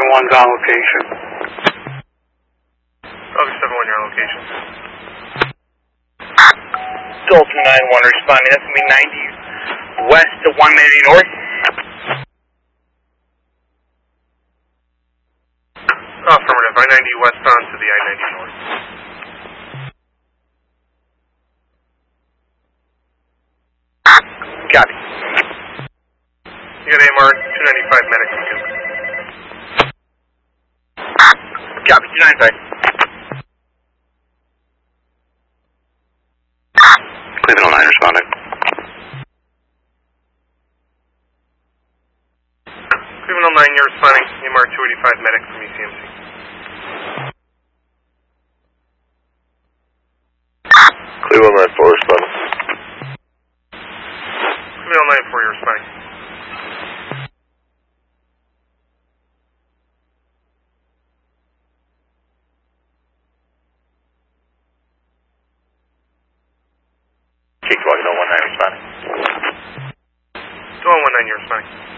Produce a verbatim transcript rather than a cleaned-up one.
one's on location. Copy seven one, you're on location. Delta nine one responding. That's going to be ninety west to one eighty north. Affirmative. I ninety west on to the I ninety north. Copy. You got A M R two ninety-five medic from Duke. Copy, two ninety-five. Cleveland nine responding. Cleveland nine, you're responding. A M R two eighty-five medic from E C M C. Cleveland nine four responding. Cleveland nine four, you're responding. Kick one nine responding. two one one nine, you're responding.